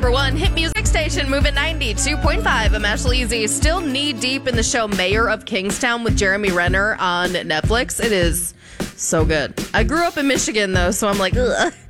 number one hit music station, Moving 92.5. I'm Ashley Easy, still knee deep in the show Mayor of Kingstown with Jeremy Renner on Netflix. It is so good. I grew up in Michigan, though, so I'm like, ugh.